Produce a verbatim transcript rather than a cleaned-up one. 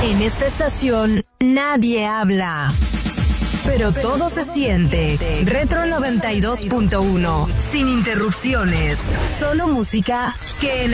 En esta estación nadie habla, pero todo se siente. Retro noventa y dos punto uno, sin interrupciones, solo música que